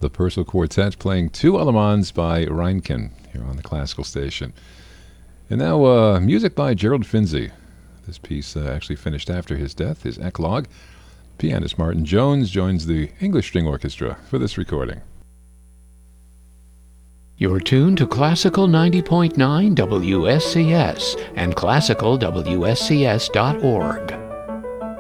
the Purcell Quartet playing Two Allemands by Reinken here on the Classical Station. And now music by Gerald Finzi. This piece actually finished after his death, his eclogue. Pianist Martin Jones joins the English String Orchestra for this recording. You're tuned to Classical 90.9 WSCS and classicalwscs.org.